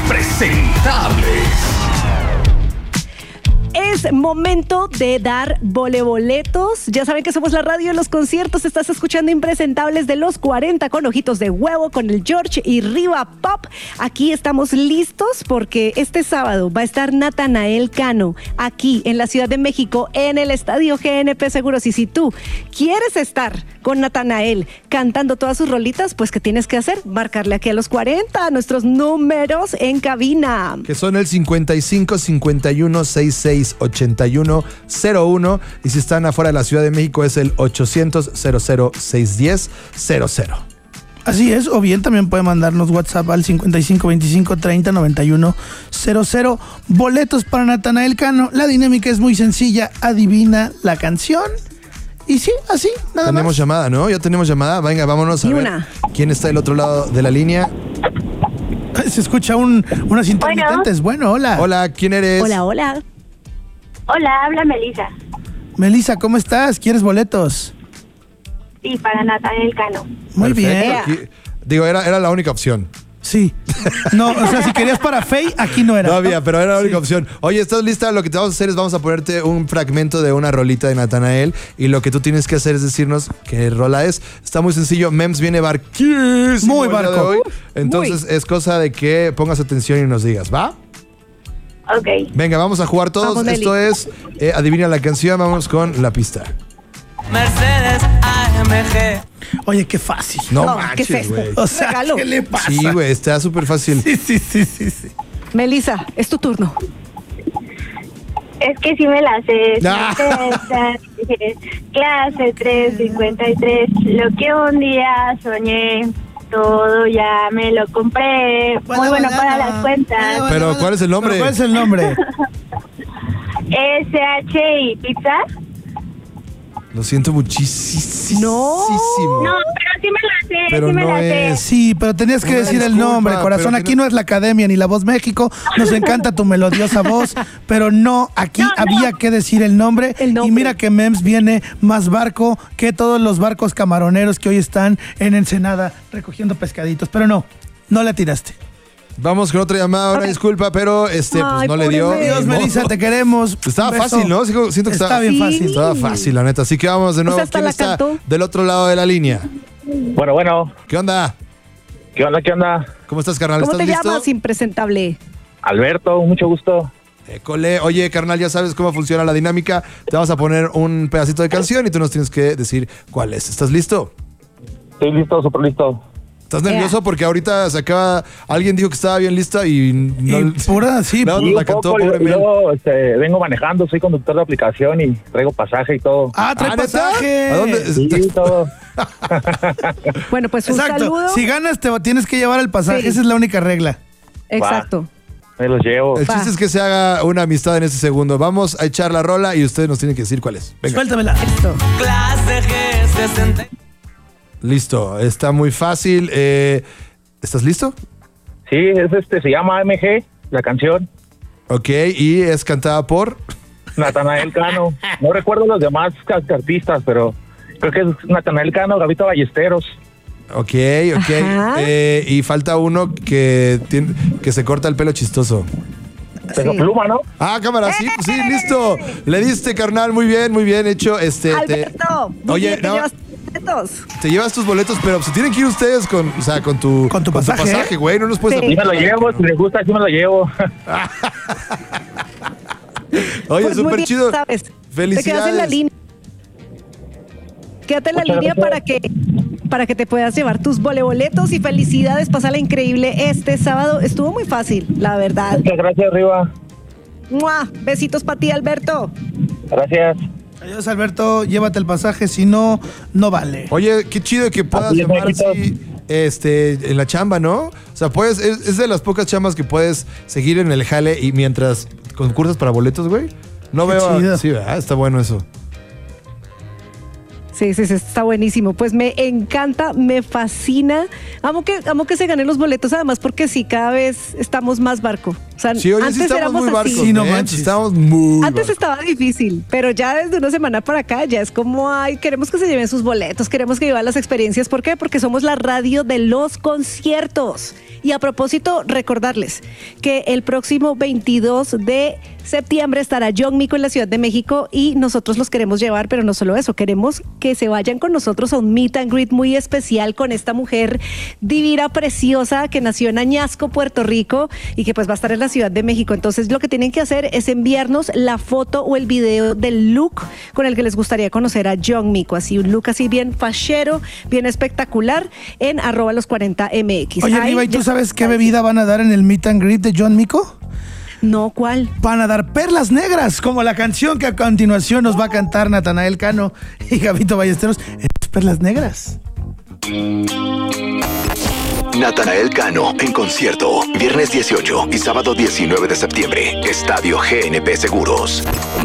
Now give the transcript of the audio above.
impresentables. Es momento de dar voleboletos. Ya saben que somos la radio de los conciertos. Estás escuchando Impresentables de los 40 con Ojitos de Huevo, con el George y Riva Pop. Aquí estamos listos porque este sábado va a estar Natanael Cano aquí en la Ciudad de México en el Estadio GNP Seguros. Y si tú quieres estar con Natanael cantando todas sus rolitas, pues ¿qué tienes que hacer? Marcarle aquí a los 40 nuestros números en cabina. Que son el 55 51 66 81 01. Y si están afuera de la Ciudad de México es el 800 00 610 00. Así es, o bien también puede mandarnos WhatsApp al 55 25 30 91 00. Boletos para Natanael Cano. La dinámica es muy sencilla. Adivina la canción. Y sí, así, nada más. Tenemos llamada, ¿no? Ya tenemos llamada. Venga, vámonos a ver quién está del otro lado de la línea. Se escucha unas intermitentes. Bueno, hola. Hola, ¿quién eres? Hola, hola. Hola, habla Melissa. Melissa, ¿cómo estás? ¿Quieres boletos? Sí, para Natanael Cano. Muy Perfecto. bien. Digo, era la única opción. Sí. No, o sea, si querías para Faye, aquí no era. No había, pero era la única opción. Oye, ¿estás lista? Lo que te vamos a hacer es vamos a ponerte un fragmento de una rolita de Natanael y lo que tú tienes que hacer es decirnos qué rola es. Está muy sencillo. Mems viene barquísimo. Muy barco. De hoy. Entonces es cosa de que pongas atención y nos digas, ¿va? Ok. Venga, vamos a jugar todos. Vamos, Esto es adivina la canción. Vamos con la pista. Mercedes AMG. Oye, qué fácil. No ¿qué es manches, esto? güey. O sea, Regalo. ¿qué le pasa? Sí, güey, está súper fácil. Sí. Melissa, es tu turno. Es que sí me la sé. Ah. Clase 353. Lo que un día soñé, todo ya me lo compré. Muy bueno para las cuentas. Pero, ¿cuál es el nombre? ¿Cuál es el nombre? SH y pizza. Lo siento muchísimo. No. No, pero sí me la sé. Pero sí me no la sé. es. Sí, pero tenías que Una decir el disculpa, nombre, corazón. pero Aquí no es la Academia ni La Voz México. Nos encanta tu melodiosa voz, pero no, aquí había que decir el nombre. Y mira que Mems viene más barco que todos los barcos camaroneros que hoy están en Ensenada recogiendo pescaditos. Pero no la tiraste. Vamos con otra llamada, una disculpa, pero pues no le dio. Dios, Melissa, te queremos. Estaba Un beso. fácil, ¿no? Siento que Está bien fácil. Estaba fácil, la neta. Así que vamos de nuevo. Pues hasta ¿Quién la está cantó. del otro lado de la línea? Bueno. ¿Qué onda? ¿Qué onda? ¿Cómo estás, carnal? ¿Cómo ¿Estás te listo? llamas, impresentable? Alberto, mucho gusto. École. Oye, carnal, ya sabes cómo funciona la dinámica. Te vamos a poner un pedacito de canción y tú nos tienes que decir cuál es. ¿Estás listo? Estoy listo, súper listo. ¿Estás nervioso? Porque ahorita alguien dijo que estaba bien lista y no... Y pura, sí. No, Sí, la un cantó, poco, pobre Mel. luego, vengo manejando, soy conductor de aplicación y traigo pasaje y todo. Trae ¿neta? pasaje. ¿A dónde? Sí, todo. Bueno, pues un Exacto. saludo. Si ganas, te tienes que llevar el pasaje. Sí. Esa es la única regla. Exacto. Me los llevo. El chiste es que se haga una amistad en este segundo. Vamos a echar la rola y ustedes nos tienen que decir cuál es. Venga. Suéltamela. Esto. Clase G60. Listo. Está muy fácil. ¿Estás listo? Sí, se llama AMG, la canción. Ok. Y es cantada por... Natanael Cano. No recuerdo los demás artistas, pero creo que es Natanael Cano, Gabito Ballesteros. Ok. Y falta uno que se corta el pelo chistoso. Pero Pluma, ¿no? Cámara, sí, listo. Le diste, carnal, muy bien hecho. Alberto, muy Oye, bien, te no, llevas boletos. te llevas tus boletos, pero se tienen que ir ustedes con tu pasaje, güey. No nos puedes Sí. Sí me lo llevo, si les gusta, sí me lo llevo. Oye, Pues muy súper bien, chido. ¿sabes? Felicidades. Te quedas en la línea. Quédate en la Muchas línea gracias. para que te puedas llevar tus voleboletos y felicidades. Pásala increíble este sábado. Estuvo muy fácil, la verdad. Muchas gracias, Riva. ¡Mua! Besitos para ti, Alberto. Gracias. Adiós, Alberto. Llévate el pasaje. Si no, no vale. Oye, qué chido que puedas Así es, llamar Marquitos. así en la chamba, ¿no? O sea, es de las pocas chambas que puedes seguir en el jale y mientras concursas para boletos, güey. No Qué veo... chido. Sí, ¿verdad? Está bueno eso. Sí, está buenísimo. Pues me encanta, me fascina. Amo que se ganen los boletos, además, porque sí, cada vez estamos más barco. O sea, Sí, oye, antes sí estamos éramos muy así. barcos. Sí, no Mems, manches. estamos muy Antes barcos. estaba difícil, pero ya desde una semana para acá ya es como, ay, queremos que se lleven sus boletos, queremos que vivan las experiencias. ¿Por qué? Porque somos la radio de los conciertos. Y a propósito, recordarles que el próximo 22 de septiembre estará John Mico en la Ciudad de México y nosotros los queremos llevar, pero no solo eso, queremos que se vayan con nosotros a un meet and greet muy especial con esta mujer divina, preciosa, que nació en Añasco, Puerto Rico, y que pues va a estar en la Ciudad de México. Entonces lo que tienen que hacer es enviarnos la foto o el video del look con el que les gustaría conocer a John Mico, así un look así bien fachero, bien espectacular, en @los40mx. Oye, Riva, ¿y tú sabes qué bebida van a dar en el meet and greet de John Mico? No, ¿cuál? Van a dar perlas negras, como la canción que a continuación nos va a cantar Natanael Cano y Gabito Ballesteros. Perlas negras. Natanael Cano en concierto, viernes 18 y sábado 19 de septiembre, Estadio GNP Seguros.